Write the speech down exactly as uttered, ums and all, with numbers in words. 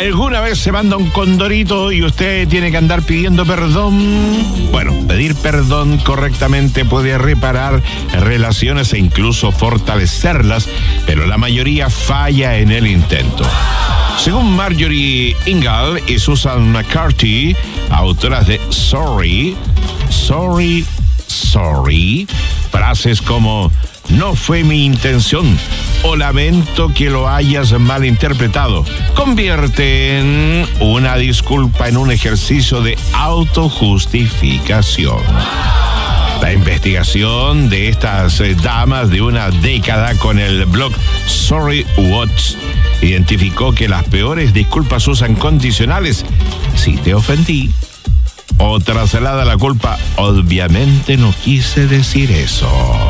¿Alguna vez se manda un condorito y usted tiene que andar pidiendo perdón? Bueno, pedir perdón correctamente puede reparar relaciones e incluso fortalecerlas, pero la mayoría falla en el intento. Según Marjorie Ingal y Susan McCarthy, autoras de Sorry, Sorry, Sorry, frases como "no fue mi intención" o "lamento que lo hayas malinterpretado" convierten una disculpa en un ejercicio de autojustificación. La investigación de estas eh, damas de una década con el blog Sorry What identificó que las peores disculpas usan condicionales: "si te ofendí", o traslada la culpa: "obviamente no quise decir eso".